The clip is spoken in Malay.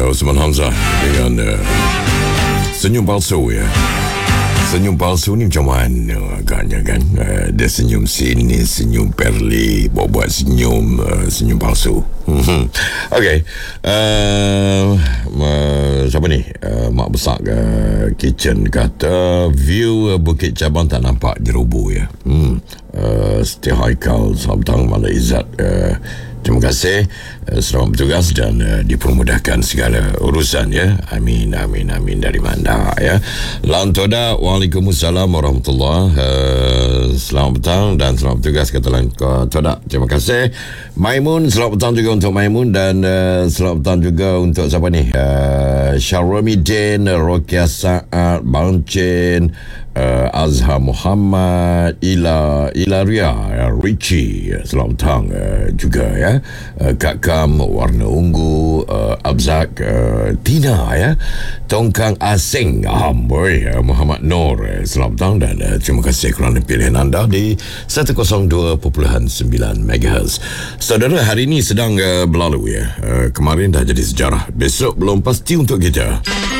Osman Hamzah dengan senyum palsu ya. Senyum palsu ni macam mana agaknya kan? Dia senyum sini, senyum perli, buat senyum, senyum palsu. Okey. Siapa ni? Mak besar kitchen kata view Bukit Cabang tak nampak jeroboh ya. Siti Haikal, selamat petang Mala Izzat. Terima kasih, selamat bertugas dan dipermudahkan segala urusan ya. Amin, amin, amin dari Manda ya. Lantoda, Waalaikumsalam warahmatullahi. Selamat petang dan selamat bertugas kata Lantoda. Terima kasih. Maimun, selamat petang juga untuk Maimun dan selamat petang juga untuk siapa ni? Syaromidin, Rokia Saad, Bang Chen, Azhar Muhammad, Ilaria, Richie, selamat petang juga ya. Kak Kam, Warna Ungu, Abzak, Tina ya, Tongkang Asing, Muhammad Nur, selamat petang dan terima kasih kerana pilihan anda di 102.9 MHz. Saudara, hari ini sedang berlalu ya. Kemarin dah jadi sejarah, besok belum pasti untuk kita.